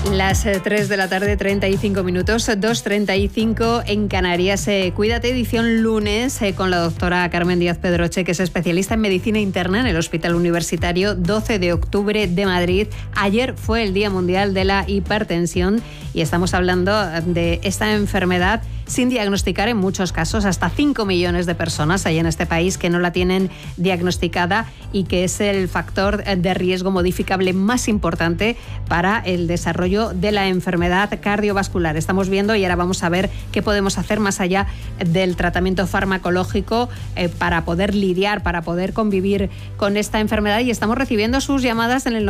Las 3 de la tarde, 35 minutos, 2:35 en Canarias. Cuídate, edición lunes, con la doctora Carmen Díaz Pedroche, que es especialista en medicina interna en el Hospital Universitario 12 de octubre de Madrid. Ayer fue el Día Mundial de la Hipertensión y estamos hablando de esta enfermedad sin diagnosticar en muchos casos. Hasta 5 millones de personas hay en este país que no la tienen diagnosticada y que es el factor de riesgo modificable más importante para el desarrollo de la enfermedad cardiovascular. Estamos viendo y ahora vamos a ver qué podemos hacer más allá del tratamiento farmacológico para poder lidiar, para poder convivir con esta enfermedad, y estamos recibiendo sus llamadas en el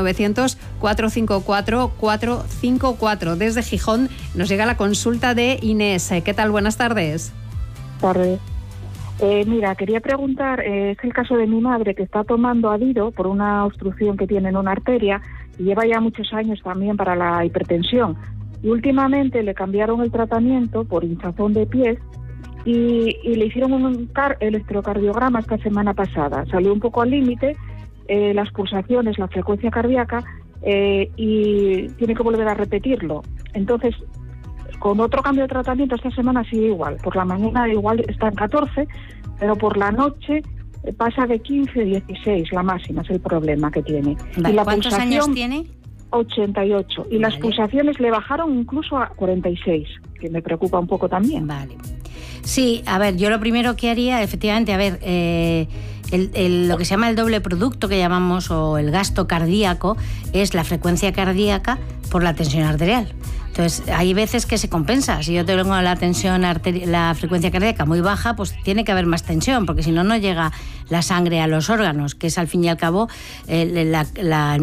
900-454-454. Desde Gijón nos llega la consulta de Inés. ¿Qué tal? Buenas tardes. Tardes. Mira, quería preguntar, es el caso de mi madre que está tomando Adido por una obstrucción que tiene en una arteria y lleva ya muchos años también para la hipertensión. Y últimamente le cambiaron el tratamiento por hinchazón de pies y le hicieron un electrocardiograma esta semana pasada. Salió un poco al límite, las pulsaciones, la frecuencia cardíaca, y tiene que volver a repetirlo. Entonces, con otro cambio de tratamiento esta semana sigue igual. Por la mañana igual está en 14, pero por la noche pasa de 15 a 16, la máxima es el problema que tiene. Vale. Y la ¿Cuántos años tiene? 88. Y vale. Las pulsaciones le bajaron incluso a 46, que me preocupa un poco también. Vale. Sí, a ver, yo lo primero que haría, efectivamente, a ver, lo que se llama el doble producto que llamamos, o el gasto cardíaco, es la frecuencia cardíaca por la tensión arterial. Entonces, hay veces que se compensa. Si yo tengo la frecuencia cardíaca muy baja, pues tiene que haber más tensión, porque si no, no llega la sangre a los órganos, que es al fin y al cabo la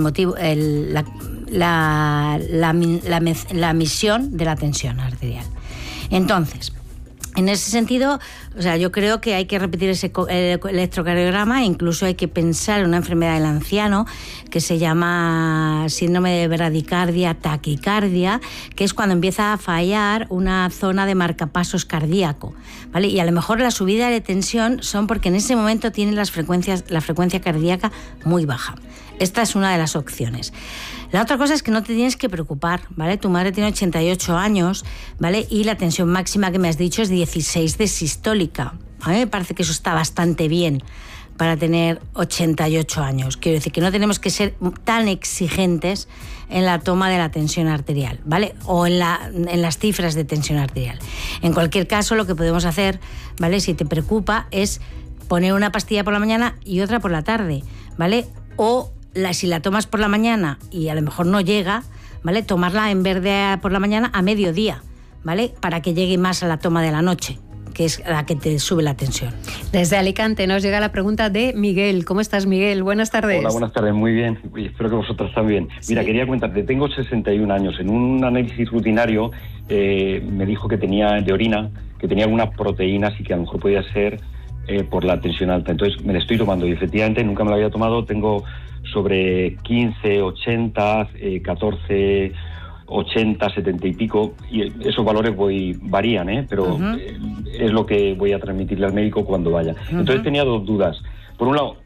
misión de la tensión arterial. Entonces, en ese sentido, o sea, yo creo que hay que repetir ese electrocardiograma. Incluso hay que pensar en una enfermedad del anciano que se llama síndrome de bradicardia taquicardia, que es cuando empieza a fallar una zona de marcapasos cardíaco, ¿vale? Y a lo mejor la subida de tensión son porque en ese momento tienen la frecuencia cardíaca muy baja. Esta es una de las opciones. La otra cosa es que no te tienes que preocupar, ¿vale? Tu madre tiene 88 años, ¿vale? Y la tensión máxima que me has dicho es 16 de sistólica. A mí me parece que eso está bastante bien para tener 88 años. Quiero decir que no tenemos que ser tan exigentes en la toma de la tensión arterial, ¿vale? O en las cifras de tensión arterial. En cualquier caso, lo que podemos hacer, ¿vale? Si te preocupa, es poner una pastilla por la mañana y otra por la tarde, ¿vale? O si la tomas por la mañana y a lo mejor no llega, ¿vale? Tomarla en vez de por la mañana a mediodía, ¿vale? Para que llegue más a la toma de la noche, que es la que te sube la tensión. Desde Alicante nos llega la pregunta de Miguel. ¿Cómo estás, Miguel? Buenas tardes. Hola, buenas tardes. Muy bien. Y espero que vosotros también. Mira, Sí. Quería comentarte, tengo 61 años. En un análisis rutinario me dijo que tenía de orina, que tenía algunas proteínas y que a lo mejor podía ser por la tensión alta. Entonces me la estoy tomando y efectivamente nunca me la había tomado. Tengo sobre 15, 80, 14, 80, 70 y pico, y esos valores varían, pero es lo que voy a transmitirle al médico cuando vaya. Entonces tenía dos dudas. Por un lado,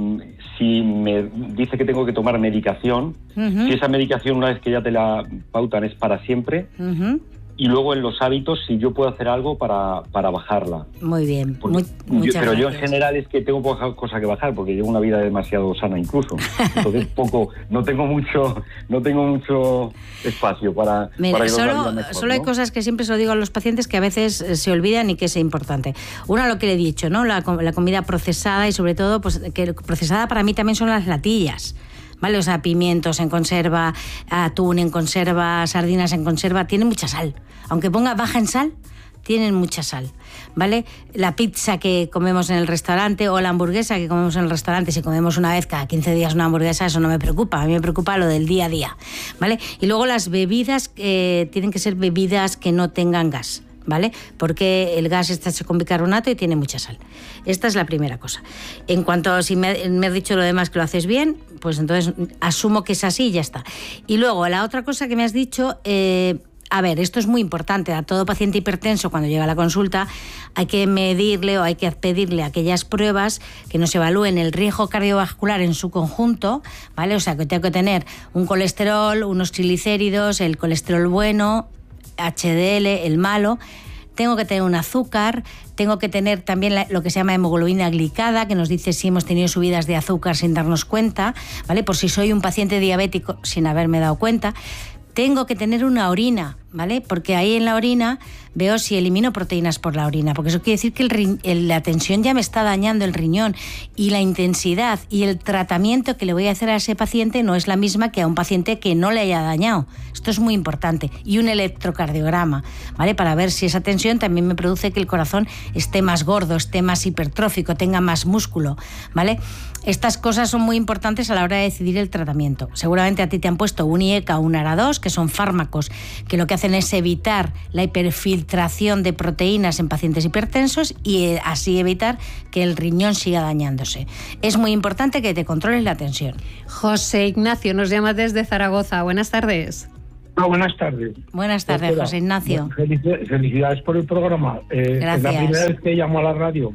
si me dice que tengo que tomar medicación, si esa medicación, una vez que ya te la pautan, es para siempre, y luego en los hábitos, si yo puedo hacer algo para bajarla. Muy bien. Pero yo en general es que tengo poca cosa que bajar, porque llevo una vida demasiado sana incluso. Entonces no tengo mucho espacio para Mira, solo hay cosas que siempre se lo digo a los pacientes que a veces se olvidan y que es importante. Una, lo que le he dicho, ¿no? La comida procesada, y sobre todo, pues que procesada para mí también son las latillas, ¿vale? O sea, pimientos en conserva, atún en conserva, sardinas en conserva, tienen mucha sal. Aunque ponga baja en sal, tienen mucha sal, ¿vale? La pizza que comemos en el restaurante o la hamburguesa que comemos en el restaurante, si comemos una vez cada 15 días una hamburguesa, eso no me preocupa. A mí me preocupa lo del día a día, ¿vale? Y luego las bebidas tienen que ser bebidas que no tengan gas, ¿vale? Porque el gas está hecho con bicarbonato y tiene mucha sal. Esta es la primera cosa. En cuanto a si me has dicho lo demás que lo haces bien, pues entonces asumo que es así y ya está. Y luego, la otra cosa que me has dicho, A ver, esto es muy importante. A todo paciente hipertenso, cuando llega a la consulta, hay que medirle o hay que pedirle aquellas pruebas que nos evalúen el riesgo cardiovascular en su conjunto, ¿vale? O sea, que tengo que tener un colesterol, unos triglicéridos, el colesterol bueno, HDL, el malo. Tengo que tener un azúcar, tengo que tener también lo que se llama hemoglobina glicada, que nos dice si hemos tenido subidas de azúcar sin darnos cuenta, ¿vale? Por si soy un paciente diabético sin haberme dado cuenta. Tengo que tener una orina, ¿vale? Porque ahí en la orina veo si elimino proteínas por la orina, porque eso quiere decir que la tensión ya me está dañando el riñón, y la intensidad y el tratamiento que le voy a hacer a ese paciente no es la misma que a un paciente que no le haya dañado. Esto es muy importante. Y un electrocardiograma, ¿vale? Para ver si esa tensión también me produce que el corazón esté más gordo, esté más hipertrófico, tenga más músculo, ¿vale? Estas cosas son muy importantes a la hora de decidir el tratamiento. Seguramente a ti te han puesto un IECA o un ARA2, que son fármacos que lo que hacen es evitar la hiperfiltración de proteínas en pacientes hipertensos y así evitar que el riñón siga dañándose. Es muy importante que te controles la tensión. José Ignacio nos llama desde Zaragoza. Buenas tardes. Buenas tardes. Buenas tardes, José Ignacio. Felicidades por el programa. Gracias. Es la primera vez que llamo a la radio.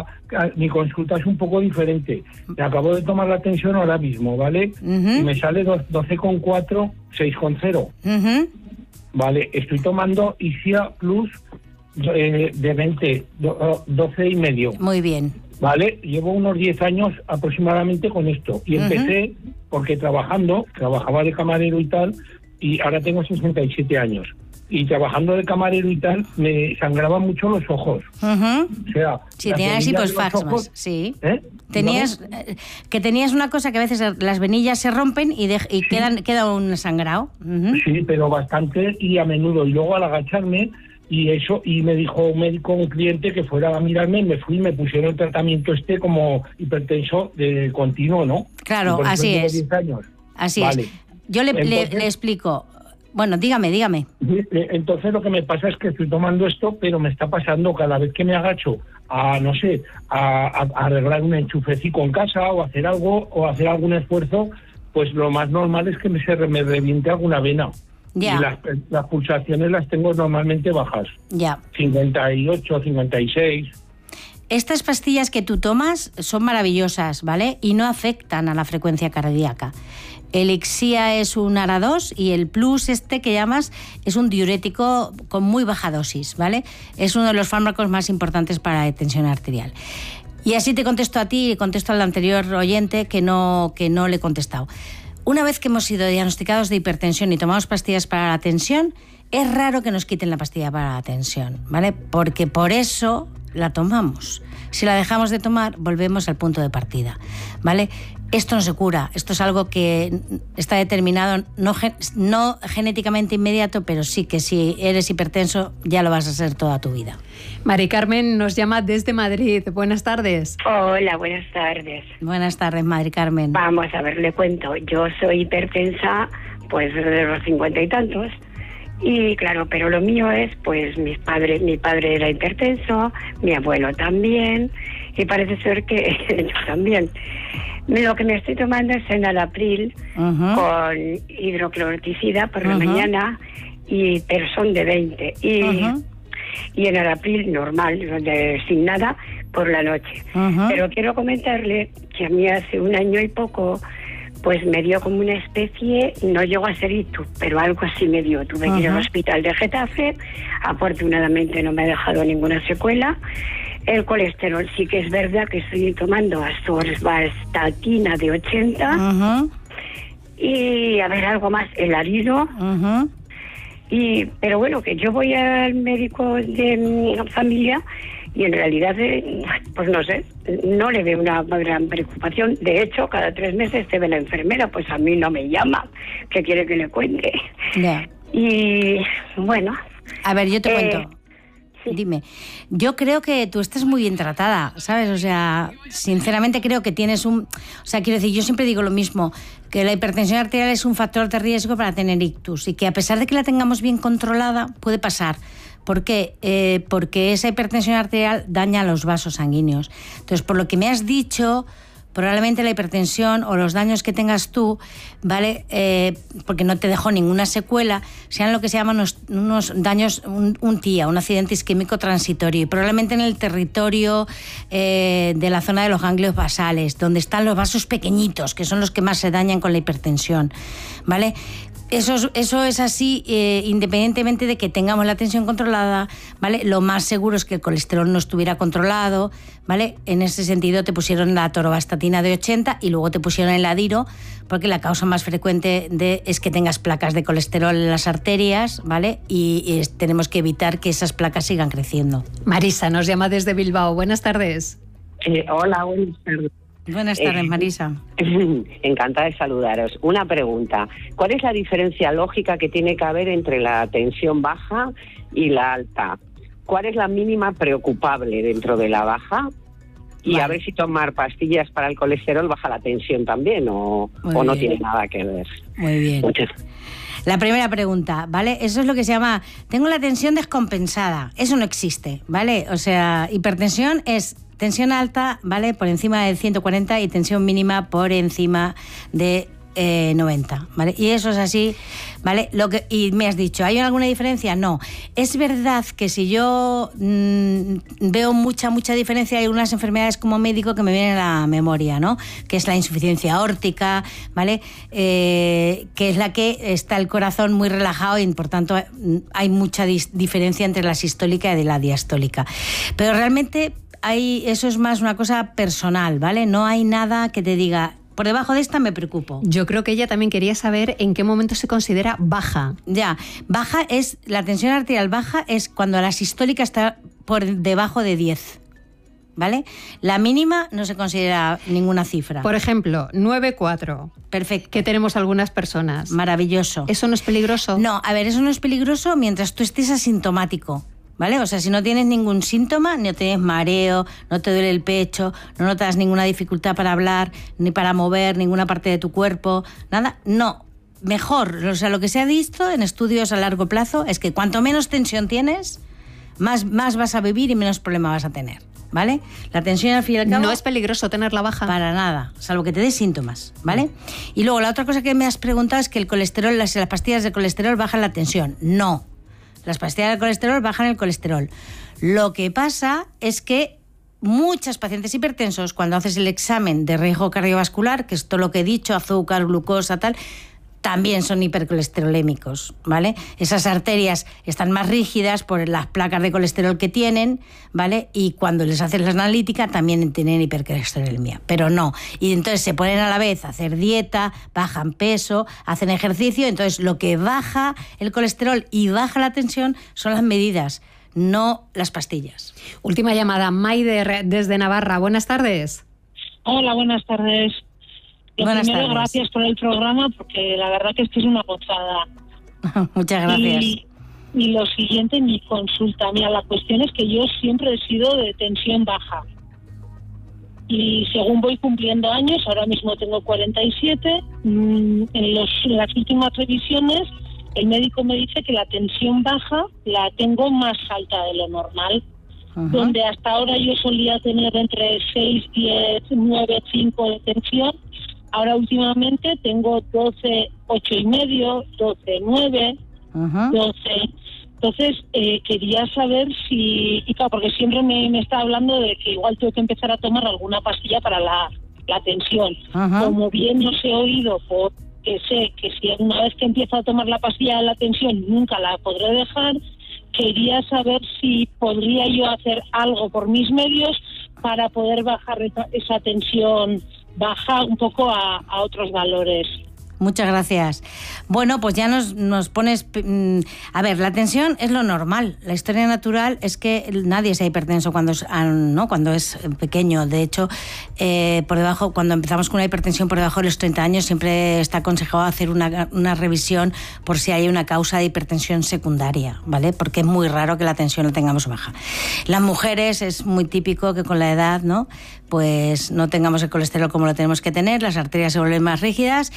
Mi consulta es un poco diferente. Me acabo de tomar la tensión ahora mismo, ¿vale? Y me sale 12,4, 6,0. Vale, estoy tomando ISIA Plus de 20, 12,5. Muy bien. Vale, llevo unos 10 años aproximadamente con esto. Y empecé porque trabajaba de camarero y tal, y ahora tengo 67 años. Y trabajando de camarero y tal, me sangraban mucho los ojos. O sea, sí, tenías hiposfasmas, sí. Tenías una cosa que a veces las venillas se rompen y queda un sangrado. Sí, pero bastante y a menudo. Y luego al agacharme, y me dijo un médico, un cliente, que fuera a mirarme, me fui y me pusieron el tratamiento como hipertenso de continuo, ¿no? Claro, así es. 10 años. Así vale. Es. Yo le explico. Bueno, dígame. Entonces lo que me pasa es que estoy tomando esto, pero me está pasando cada vez que me agacho a arreglar un enchufecito en casa o hacer algo, o hacer algún esfuerzo, pues lo más normal es que me reviente alguna vena. Ya. Y las pulsaciones las tengo normalmente bajas. Ya. 58, 56. Estas pastillas que tú tomas son maravillosas, ¿vale? Y no afectan a la frecuencia cardíaca. El IXIA es un ARA2 y el Plus que llamas es un diurético con muy baja dosis, ¿vale? Es uno de los fármacos más importantes para la tensión arterial. Y así te contesto a ti y contesto al anterior oyente que no le he contestado. Una vez que hemos sido diagnosticados de hipertensión y tomamos pastillas para la tensión, es raro que nos quiten la pastilla para la tensión, ¿vale? Porque por eso la tomamos. Si la dejamos de tomar, volvemos al punto de partida, ¿vale? Esto no se cura, esto es algo que está determinado, no genéticamente inmediato, pero sí que si eres hipertenso ya lo vas a ser toda tu vida. Mari Carmen nos llama desde Madrid. Buenas tardes. Hola, buenas tardes. Buenas tardes, Mari Carmen. Vamos a ver, le cuento. Yo soy hipertensa, pues desde los 50 y tantos. Y claro, pero lo mío es, pues mi padre era hipertenso, mi abuelo también, y parece ser que yo también. Lo que me estoy tomando es Enalapril con hidrocloroticida por la mañana, pero son de 20. Y Enalapril normal, sin nada, por la noche. Pero quiero comentarle que a mí hace un año y poco, pues me dio como una especie, no llegó a ser ictus, pero algo así me dio. Tuve que ir al hospital de Getafe, afortunadamente no me ha dejado ninguna secuela. El colesterol sí que es verdad que estoy tomando atorvastatina de 80 y a ver algo más, el arido. Pero bueno, que yo voy al médico de mi familia y en realidad, pues no sé, no le veo una gran preocupación. De hecho, cada 3 meses te ve la enfermera, pues a mí no me llama, que quiere que le cuente. Yeah. Y bueno. A ver, yo te cuento. Sí. Dime, yo creo que tú estás muy bien tratada, ¿sabes? O sea, sinceramente creo que tienes o sea, quiero decir, yo siempre digo lo mismo, que la hipertensión arterial es un factor de riesgo para tener ictus y que a pesar de que la tengamos bien controlada, puede pasar. ¿Por qué? Porque esa hipertensión arterial daña los vasos sanguíneos. Entonces, por lo que me has dicho, probablemente la hipertensión o los daños que tengas tú, ¿vale? Porque no te dejó ninguna secuela, sean lo que se llaman unos daños, un TIA, un accidente isquémico transitorio, y probablemente en el territorio de la zona de los ganglios basales, donde están los vasos pequeñitos, que son los que más se dañan con la hipertensión, ¿vale? Eso es así, independientemente de que tengamos la tensión controlada, ¿vale? Lo más seguro es que el colesterol no estuviera controlado, ¿vale? En ese sentido te pusieron la atorvastatina de 80 y luego te pusieron el Adiro, porque la causa más frecuente es que tengas placas de colesterol en las arterias, ¿vale? Y tenemos que evitar que esas placas sigan creciendo. Marisa nos llama desde Bilbao. Buenas tardes. Hola, buenas tardes. Buenas tardes, Marisa. Encantada de saludaros. Una pregunta. ¿Cuál es la diferencia lógica que tiene que haber entre la tensión baja y la alta? ¿Cuál es la mínima preocupable dentro de la baja? Y vale, a ver si tomar pastillas para el colesterol baja la tensión también o no tiene nada que ver. Muy bien. La primera pregunta, ¿vale? Eso es lo que se llama, tengo la tensión descompensada. Eso no existe, ¿vale? O sea, hipertensión es tensión alta, ¿vale? Por encima de 140 y tensión mínima por encima de 90, ¿vale? Y eso es así, ¿vale? Y me has dicho, ¿hay alguna diferencia? No. Es verdad que si yo veo mucha diferencia, hay unas enfermedades como médico que me vienen a la memoria, ¿no? Que es la insuficiencia aórtica, ¿vale? Que es la que está el corazón muy relajado y por tanto hay mucha diferencia entre la sistólica y la diastólica. Pero realmente eso es más una cosa personal, ¿vale? No hay nada que te diga, por debajo de esta me preocupo. Yo creo que ella también quería saber en qué momento se considera baja. Ya, baja es, la tensión arterial baja es cuando la sistólica está por debajo de 10, ¿vale? La mínima no se considera ninguna cifra. Por ejemplo, 9,4. Perfecto. Que tenemos algunas personas. Maravilloso. ¿Eso no es peligroso? No, a ver, eso no es peligroso mientras tú estés asintomático, ¿vale? O sea, si no tienes ningún síntoma, no tienes mareo, no te duele el pecho, no notas ninguna dificultad para hablar, ni para mover ninguna parte de tu cuerpo, nada, no. Mejor, o sea, lo que se ha visto en estudios a largo plazo es que cuanto menos tensión tienes, más vas a vivir y menos problema vas a tener, ¿vale? La tensión al fin y al cabo... ¿No es peligroso tenerla baja? Para nada, salvo que te dé síntomas, ¿vale? Y luego la otra cosa que me has preguntado es que el colesterol, las pastillas de colesterol bajan la tensión. No. Las pastillas de colesterol bajan el colesterol. Lo que pasa es que muchos pacientes hipertensos, cuando haces el examen de riesgo cardiovascular, que es todo lo que he dicho, azúcar, glucosa, tal, también son hipercolesterolémicos, ¿vale? Esas arterias están más rígidas por las placas de colesterol que tienen, ¿vale? Y cuando les haces la analítica también tienen hipercolesterolemia, pero no. Y entonces se ponen a la vez a hacer dieta, bajan peso, hacen ejercicio, entonces lo que baja el colesterol y baja la tensión son las medidas, no las pastillas. Última llamada, Maider desde Navarra. Buenas tardes. Hola, buenas tardes. Buenas tardes. Gracias por el programa, porque la verdad que esto es una gozada. Muchas gracias. Y lo siguiente, mi consulta. Mira, la cuestión es que yo siempre he sido de tensión baja. Y según voy cumpliendo años, ahora mismo tengo 47, en las últimas revisiones, el médico me dice que la tensión baja la tengo más alta de lo normal. Uh-huh. Donde hasta ahora yo solía tener entre 6, 10, 9, 5 de tensión. Ahora últimamente tengo 12, 8 y medio, 12, 9, uh-huh. 12. Entonces quería saber si, y claro, porque siempre me está hablando de que igual tengo que empezar a tomar alguna pastilla para la tensión. Uh-huh. Como bien os he oído, porque sé que si una vez que empiezo a tomar la pastilla de la tensión nunca la podré dejar, quería saber si podría yo hacer algo por mis medios para poder bajar esa tensión baja un poco a otros valores. Muchas gracias. Bueno, pues ya nos pones... A ver, la tensión es lo normal. La historia natural es que nadie sea hipertenso cuando es pequeño. De hecho, por debajo, cuando empezamos con una hipertensión por debajo de los 30 años, siempre está aconsejado hacer una revisión por si hay una causa de hipertensión secundaria, ¿vale? Porque es muy raro que la tensión la tengamos baja. Las mujeres es muy típico que con la edad, ¿no? Pues no tengamos el colesterol como lo tenemos que tener, las arterias se vuelven más rígidas y aparte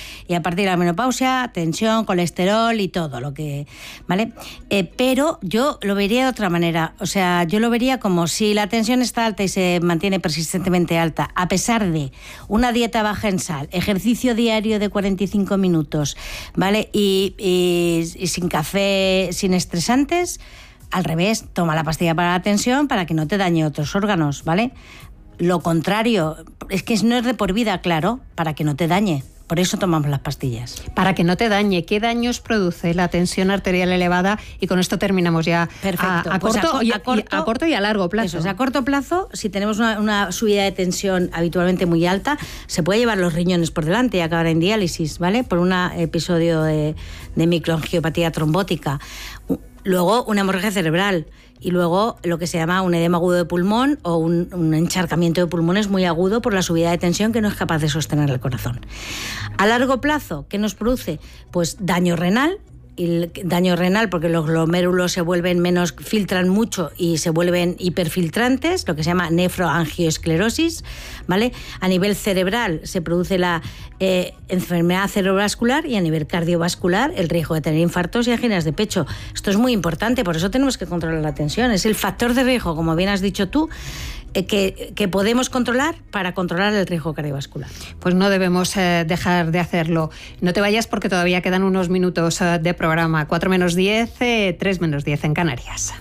partir de la menopausia, tensión, colesterol y todo lo que, ¿vale? Pero yo lo vería de otra manera. O sea, yo lo vería como si la tensión está alta y se mantiene persistentemente alta, a pesar de una dieta baja en sal, ejercicio diario de 45 minutos, ¿vale? Y sin café, sin estresantes, al revés, toma la pastilla para la tensión para que no te dañe otros órganos, ¿vale? Lo contrario, es que no es de por vida, claro, para que no te dañe. Por eso tomamos las pastillas. Para que no te dañe. ¿Qué daños produce la tensión arterial elevada? Y con esto terminamos ya. Perfecto. A corto y a largo plazo. Eso es, a corto plazo, si tenemos una subida de tensión habitualmente muy alta, se puede llevar los riñones por delante y acabar en diálisis, ¿vale? Por un episodio de microangiopatía trombótica. Luego, una hemorragia cerebral. Y luego lo que se llama un edema agudo de pulmón o un encharcamiento de pulmones muy agudo por la subida de tensión que no es capaz de sostener el corazón. A largo plazo, ¿qué nos produce? Pues daño renal. Y daño renal porque los glomérulos se vuelven menos, filtran mucho y se vuelven hiperfiltrantes, lo que se llama nefroangioesclerosis, ¿vale? A nivel cerebral se produce la enfermedad cerebrovascular y a nivel cardiovascular el riesgo de tener infartos y anginas de pecho. Esto es muy importante, por eso tenemos que controlar la tensión. Es el factor de riesgo, como bien has dicho tú, que podemos controlar para controlar el riesgo cardiovascular. Pues no debemos dejar de hacerlo. No te vayas porque todavía quedan unos minutos de programa. 4 menos 10, 3 menos 10 en Canarias.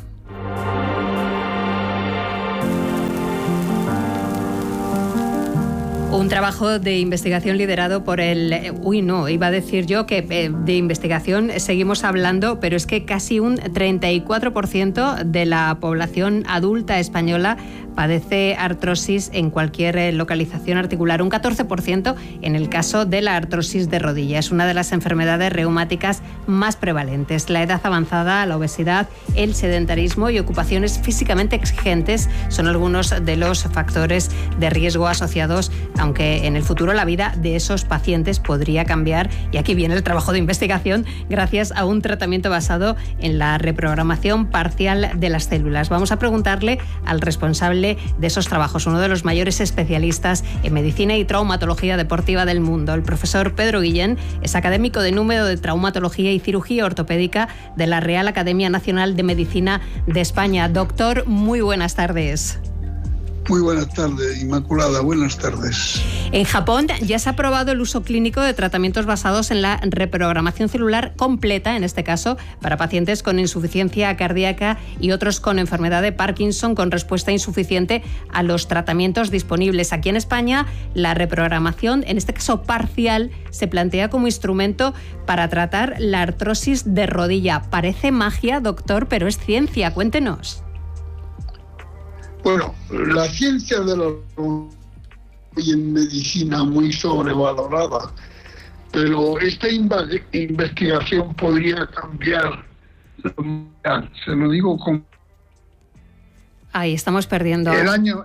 Un trabajo de investigación liderado por iba a decir yo que de investigación seguimos hablando, pero es que casi un 34% de la población adulta española padece artrosis en cualquier localización articular, un 14% en el caso de la artrosis de rodilla. Es una de las enfermedades reumáticas más prevalentes. La edad avanzada, la obesidad, el sedentarismo y ocupaciones físicamente exigentes son algunos de los factores de riesgo asociados, aunque en el futuro la vida de esos pacientes podría cambiar. Y aquí viene el trabajo de investigación gracias a un tratamiento basado en la reprogramación parcial de las células. Vamos a preguntarle al responsable de esos trabajos, uno de los mayores especialistas en medicina y traumatología deportiva del mundo. El profesor Pedro Guillén es académico de número de traumatología y cirugía ortopédica de la Real Academia Nacional de Medicina de España. Doctor, muy buenas tardes. Muy buenas tardes, Inmaculada. Buenas tardes. En Japón ya se ha aprobado el uso clínico de tratamientos basados en la reprogramación celular completa, en este caso, para pacientes con insuficiencia cardíaca y otros con enfermedad de Parkinson con respuesta insuficiente a los tratamientos disponibles. Aquí en España, la reprogramación, en este caso parcial, se plantea como instrumento para tratar la artrosis de rodilla. Parece magia, doctor, pero es ciencia. Cuéntenos. Bueno, la ciencia de la hoy en medicina muy sobrevalorada, pero esta investigación podría cambiar. Se lo digo con... Ahí estamos perdiendo. El año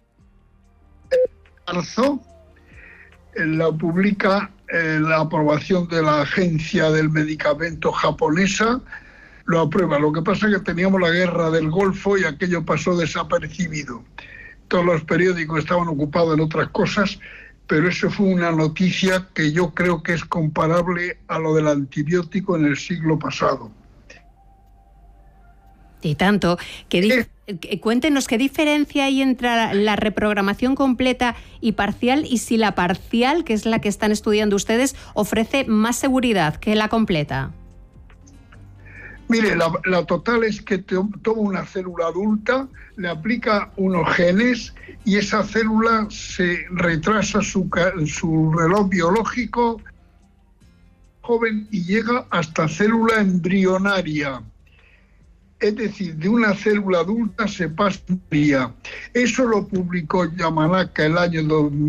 marzo la publica la aprobación de la Agencia del Medicamento japonesa. Lo aprueba. Lo que pasa es que teníamos la guerra del Golfo y aquello pasó desapercibido. Todos los periódicos estaban ocupados en otras cosas, pero eso fue una noticia que yo creo que es comparable a lo del antibiótico en el siglo pasado. Y tanto. Cuéntenos qué diferencia hay entre la reprogramación completa y parcial, y si la parcial, que es la que están estudiando ustedes, ofrece más seguridad que la completa. Mire, la total es que toma una célula adulta, le aplica unos genes y esa célula se retrasa su reloj biológico joven y llega hasta célula embrionaria. Es decir, de una célula adulta se pasa un día. Eso lo publicó Yamanaka el año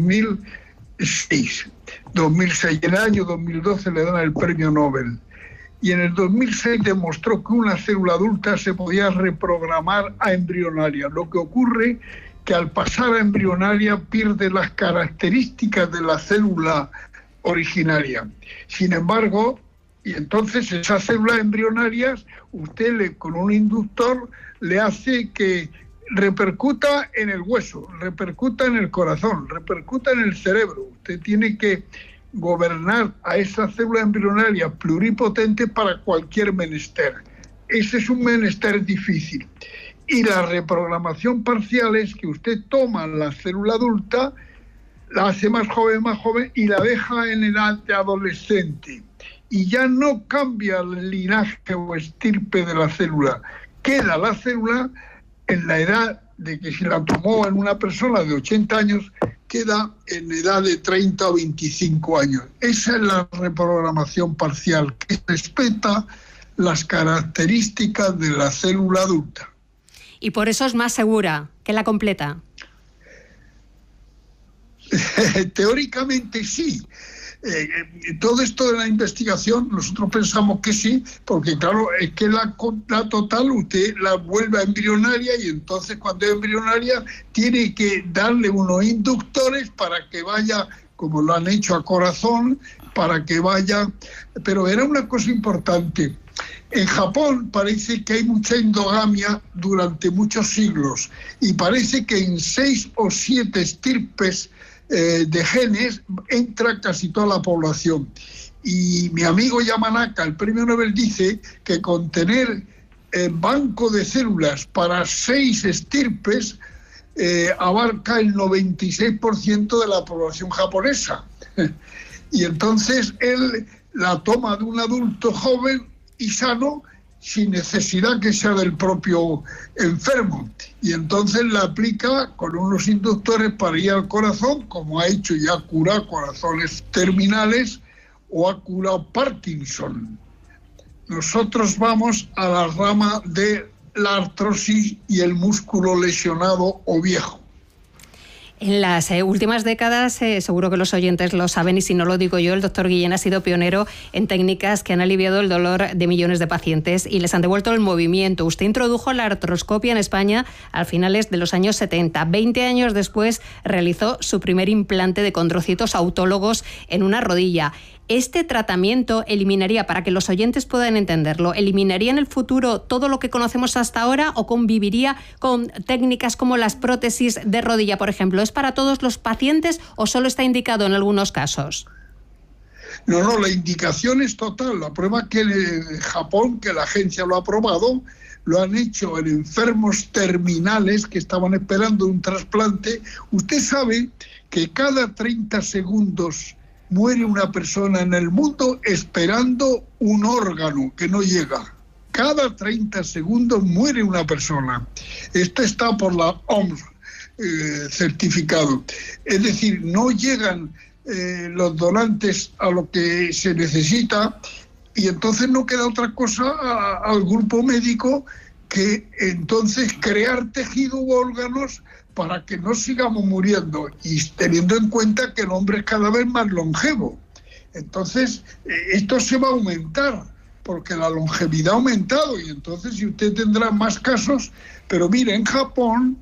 2006. En el año 2012 le dan el premio Nobel. Y en el 2006 demostró que una célula adulta se podía reprogramar a embrionaria. Lo que ocurre que al pasar a embrionaria pierde las características de la célula originaria. Sin embargo, y entonces esas células embrionarias, usted con un inductor le hace que repercuta en el hueso, repercuta en el corazón, repercuta en el cerebro. Usted tiene que gobernar a esa célula embrionaria pluripotente para cualquier menester. Ese es un menester difícil. Y la reprogramación parcial es que usted toma la célula adulta, la hace más joven y la deja en edad de adolescente. Y ya no cambia el linaje o estirpe de la célula. Queda la célula en la edad de que si la tomó en una persona de 80 años, queda en edad de 30 o 25 años. Esa es la reprogramación parcial, que respeta las características de la célula adulta. Y por eso es más segura que la completa. Teóricamente sí. Todo esto de la investigación nosotros pensamos que sí, porque claro, es que la total usted la vuelve a embrionaria y entonces cuando es embrionaria tiene que darle unos inductores para que vaya, como lo han hecho a corazón, para que vaya. Pero era una cosa importante. En Japón parece que hay mucha endogamia durante muchos siglos y parece que en 6 o 7 estirpes de genes entra casi toda la población. Y mi amigo Yamanaka, el premio Nobel, dice que con tener banco de células para 6 estirpes abarca el 96% de la población japonesa. Y entonces él la toma de un adulto joven y sano, sin necesidad que sea del propio enfermo. Y entonces la aplica con unos inductores para ir al corazón, como ha hecho y ha curado corazones terminales o ha curado Parkinson. Nosotros vamos a la rama de la artrosis y el músculo lesionado o viejo. En las últimas décadas, seguro que los oyentes lo saben y si no lo digo yo, el doctor Guillén ha sido pionero en técnicas que han aliviado el dolor de millones de pacientes y les han devuelto el movimiento. Usted introdujo la artroscopia en España a finales de los años 70. 20 años después realizó su primer implante de condrocitos autólogos en una rodilla. ¿Este tratamiento eliminaría, para que los oyentes puedan entenderlo, eliminaría en el futuro todo lo que conocemos hasta ahora o conviviría con técnicas como las prótesis de rodilla, por ejemplo? ¿Es para todos los pacientes o solo está indicado en algunos casos? No, la indicación es total. La prueba que en Japón, que la agencia lo ha aprobado, lo han hecho en enfermos terminales que estaban esperando un trasplante. Usted sabe que cada 30 segundos muere una persona en el mundo esperando un órgano que no llega. Cada 30 segundos muere una persona. Esto está por la OMS certificado. Es decir, no llegan los donantes a lo que se necesita y entonces no queda otra cosa al grupo médico que entonces crear tejido u órganos para que no sigamos muriendo y teniendo en cuenta que el hombre es cada vez más longevo. Entonces, esto se va a aumentar porque la longevidad ha aumentado y entonces si usted tendrá más casos, pero mire, en Japón,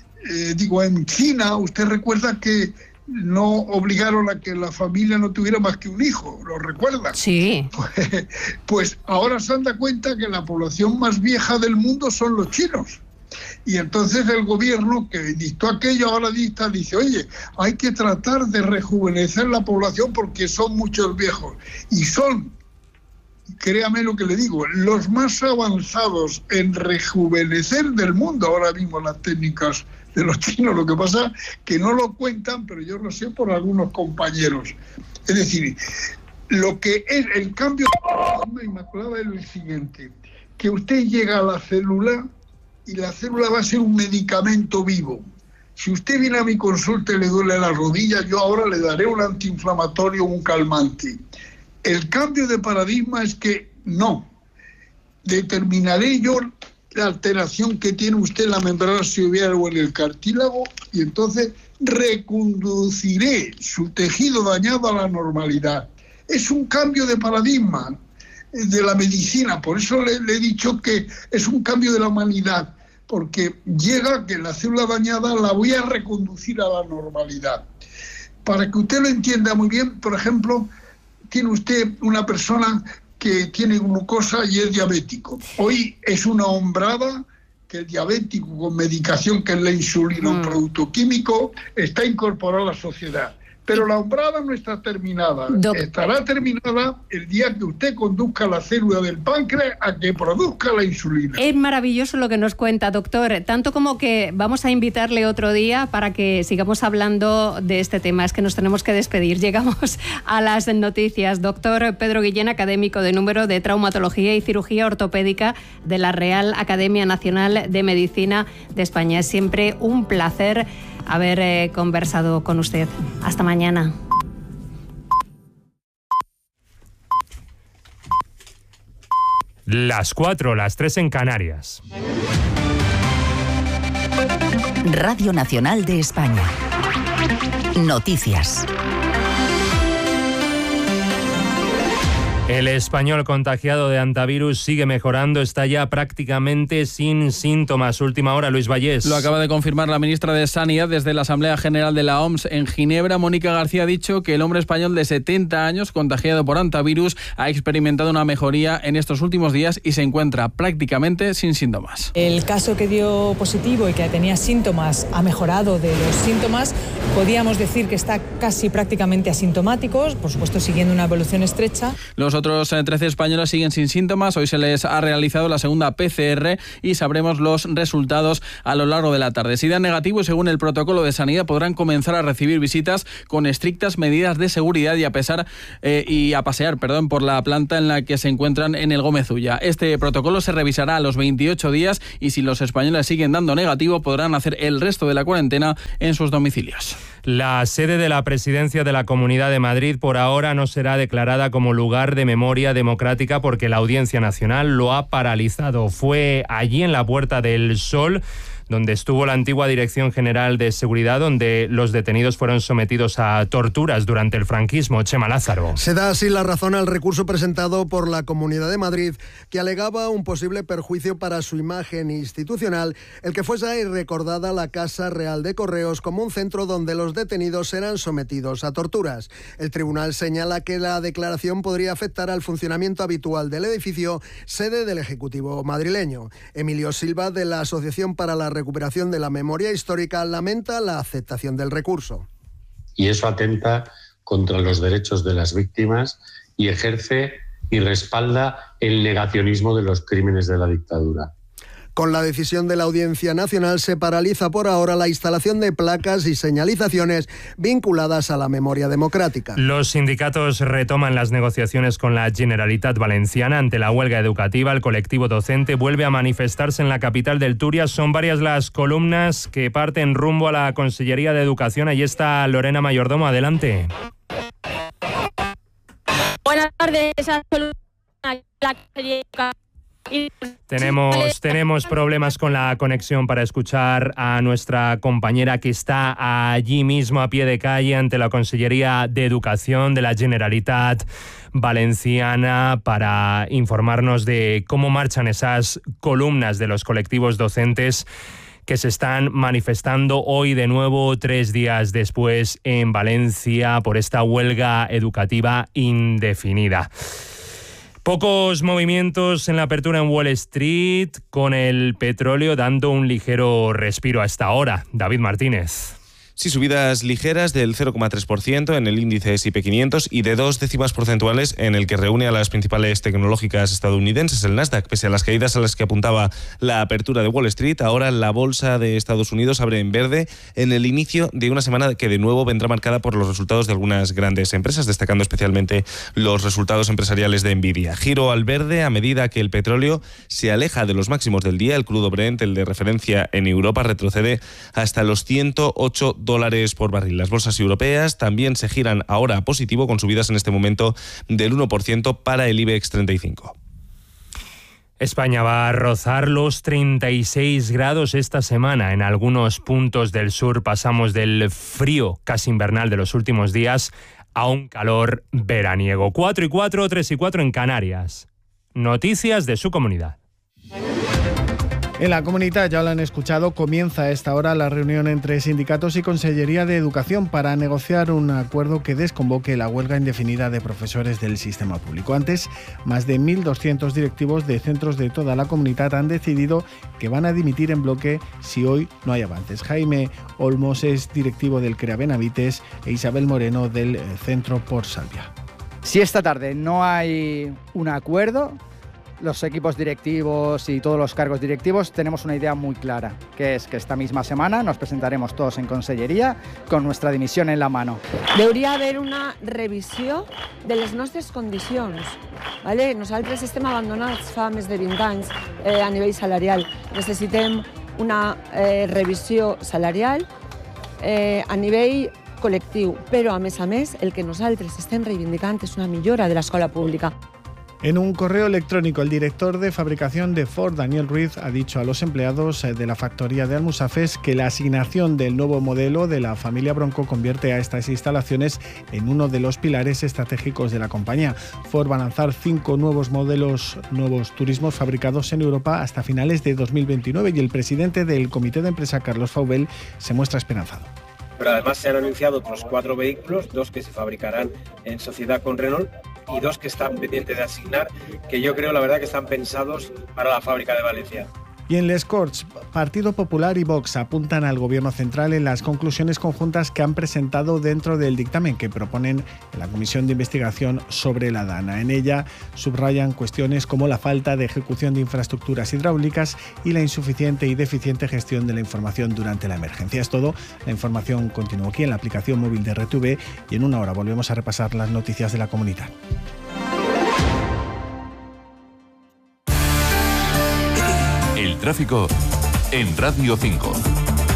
en China, usted recuerda que no obligaron a que la familia no tuviera más que un hijo, ¿lo recuerda? Sí. Pues ahora se han dado cuenta que la población más vieja del mundo son los chinos. Y entonces el gobierno que dictó aquello ahora dice, oye, hay que tratar de rejuvenecer la población porque son muchos viejos. Y son, créame lo que le digo, los más avanzados en rejuvenecer del mundo ahora mismo las técnicas de los chinos. Lo que pasa que no lo cuentan, pero yo lo sé por algunos compañeros. Es decir, lo que es el cambio de Inmaculada es el siguiente, que usted llega a la célula y la célula va a ser un medicamento vivo. Si usted viene a mi consulta y le duele la rodilla, yo ahora le daré un antiinflamatorio, un calmante. El cambio de paradigma es que no. Determinaré yo la alteración que tiene usted en la membrana sinovial o en el cartílago y entonces reconduciré su tejido dañado a la normalidad. Es un cambio de paradigma de la medicina, por eso le he dicho que es un cambio de la humanidad, porque llega que la célula dañada la voy a reconducir a la normalidad. Para que usted lo entienda muy bien, por ejemplo, tiene usted una persona que tiene glucosa y es diabético. Hoy es una hombrada que el diabético con medicación, que es la insulina, un producto químico, está incorporado a la sociedad. Pero la hombrada no está terminada. Estará terminada el día que usted conduzca la célula del páncreas a que produzca la insulina. Es maravilloso lo que nos cuenta, doctor. Tanto como que vamos a invitarle otro día para que sigamos hablando de este tema. Es que nos tenemos que despedir. Llegamos a las noticias. Doctor Pedro Guillén, académico de número de Traumatología y Cirugía Ortopédica de la Real Academia Nacional de Medicina de España. Es siempre un placer haber conversado con usted. Hasta mañana. Las 4, las 3 en Canarias. Radio Nacional de España. Noticias. El español contagiado de hantavirus sigue mejorando, está ya prácticamente sin síntomas. Última hora, Luis Vallés. Lo acaba de confirmar la ministra de Sanidad desde la Asamblea General de la OMS en Ginebra. Mónica García ha dicho que el hombre español de 70 años contagiado por hantavirus ha experimentado una mejoría en estos últimos días y se encuentra prácticamente sin síntomas. El caso que dio positivo y que tenía síntomas ha mejorado de los síntomas. Podríamos decir que está casi prácticamente asintomático, por supuesto siguiendo una evolución estrecha. Los otros 13 españoles siguen sin síntomas. Hoy se les ha realizado la segunda PCR y sabremos los resultados a lo largo de la tarde. Si dan negativo, según el protocolo de sanidad, podrán comenzar a recibir visitas con estrictas medidas de seguridad y a pasear por la planta en la que se encuentran en el Gómez Ulla. Este protocolo se revisará a los 28 días y si los españoles siguen dando negativo, podrán hacer el resto de la cuarentena en sus domicilios. La sede de la presidencia de la Comunidad de Madrid por ahora no será declarada como lugar de memoria democrática porque la Audiencia Nacional lo ha paralizado. Fue allí en la Puerta del Sol donde estuvo la antigua Dirección General de Seguridad, donde los detenidos fueron sometidos a torturas durante el franquismo. Chema Lázaro. Se da así la razón al recurso presentado por la Comunidad de Madrid, que alegaba un posible perjuicio para su imagen institucional, el que fuese recordada la Casa Real de Correos como un centro donde los detenidos eran sometidos a torturas. El tribunal señala que la declaración podría afectar al funcionamiento habitual del edificio, sede del Ejecutivo madrileño. Emilio Silva, de la Asociación para la Recuperación de la Memoria Histórica, lamenta la aceptación del recurso. Y eso atenta contra los derechos de las víctimas y ejerce y respalda el negacionismo de los crímenes de la dictadura. Con la decisión de la Audiencia Nacional se paraliza por ahora la instalación de placas y señalizaciones vinculadas a la memoria democrática. Los sindicatos retoman las negociaciones con la Generalitat Valenciana ante la huelga educativa. El colectivo docente vuelve a manifestarse en la capital del Túria. Son varias las columnas que parten rumbo a la Consellería de Educación. Allí está Lorena Mayordomo. Adelante. Buenas tardes. Tenemos problemas con la conexión para escuchar a nuestra compañera que está allí mismo a pie de calle ante la Consellería de Educación de la Generalitat Valenciana para informarnos de cómo marchan esas columnas de los colectivos docentes que se están manifestando hoy de nuevo 3 días después en Valencia por esta huelga educativa indefinida. Pocos movimientos en la apertura en Wall Street, con el petróleo dando un ligero respiro a esta hora. David Martínez. Sí, subidas ligeras del 0,3% en el índice S&P 500 y de 2 décimas porcentuales en el que reúne a las principales tecnológicas estadounidenses, el Nasdaq. Pese a las caídas a las que apuntaba la apertura de Wall Street, ahora la bolsa de Estados Unidos abre en verde en el inicio de una semana que de nuevo vendrá marcada por los resultados de algunas grandes empresas, destacando especialmente los resultados empresariales de Nvidia. Giro al verde a medida que el petróleo se aleja de los máximos del día. El crudo Brent, el de referencia en Europa, retrocede hasta los $108 por barril. Las bolsas europeas también se giran ahora a positivo, con subidas en este momento del 1% para el IBEX 35. España va a rozar los 36 grados esta semana. En algunos puntos del sur pasamos del frío casi invernal de los últimos días a un calor veraniego. 4 y 4, 3 y 4 en Canarias. Noticias de su comunidad. En la Comunitat, ya lo han escuchado, comienza a esta hora la reunión entre sindicatos y Consellería de Educación para negociar un acuerdo que desconvoque la huelga indefinida de profesores del sistema público. Antes, más de 1.200 directivos de centros de toda la Comunitat han decidido que van a dimitir en bloque si hoy no hay avances. Jaime Olmos es directivo del CREA Benavites e Isabel Moreno del Centro Por Salvia. Si esta tarde no hay un acuerdo, los equipos directivos y todos los cargos directivos tenemos una idea muy clara, que es que esta misma setmana nos presentaremos todos en Conselleria con nuestra dimisión en la mano. Hauria d'haver una revisió de les nostres condicions. Vale? Nosaltres estem abandonats fa més de 20 anys a nivell salarial. Necessitem una revisió salarial a nivell col·lectiu, però a més, el que nosaltres estem reivindicant és una millora de l'escola pública. En un correo electrónico, el director de fabricación de Ford, Daniel Ruiz, ha dicho a los empleados de la factoría de Almusafes que la asignación del nuevo modelo de la familia Bronco convierte a estas instalaciones en uno de los pilares estratégicos de la compañía. Ford va a lanzar 5 nuevos turismos fabricados en Europa hasta finales de 2029 y el presidente del comité de empresa, Carlos Faubel, se muestra esperanzado. Pero además se han anunciado otros 4 vehículos, 2 que se fabricarán en sociedad con Renault y 2 que están pendientes de asignar, que yo creo la verdad que están pensados para la fábrica de Valencia. Y en Les Corts, Partido Popular y Vox apuntan al Gobierno central en las conclusiones conjuntas que han presentado dentro del dictamen que proponen en la Comisión de Investigación sobre la Dana. En ella subrayan cuestiones como la falta de ejecución de infraestructuras hidráulicas y la insuficiente y deficiente gestión de la información durante la emergencia. Es todo. La información continúa aquí en la aplicación móvil de RTV y en una hora volvemos a repasar las noticias de la comunidad. El tráfico en Radio 5.